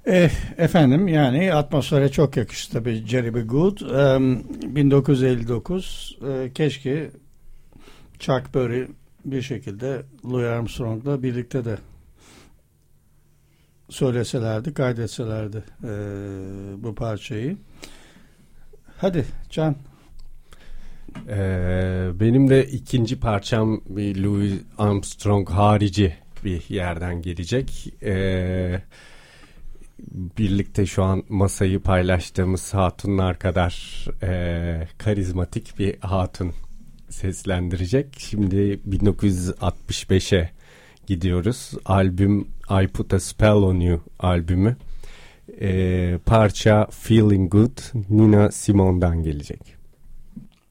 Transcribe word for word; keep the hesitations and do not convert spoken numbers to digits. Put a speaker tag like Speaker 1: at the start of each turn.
Speaker 1: E, efendim yani atmosfere çok yakıştı tabii Jerry B. Good. E, bin dokuz yüz elli dokuz e, keşke Chuck Berry bir şekilde Louis Armstrong'la birlikte de söyleselerdi, kaydetselerdi e, bu parçayı. Hadi Can.
Speaker 2: Ee, benim de ikinci parçam bir Louis Armstrong harici bir yerden gelecek. Ee, birlikte şu an masayı paylaştığımız hatunlar kadar e, karizmatik bir hatun seslendirecek. Şimdi bin dokuz yüz altmış beşe gidiyoruz. Albüm I Put a Spell on You albümü. Ee, parça Feeling Good Nina Simone'dan gelecek.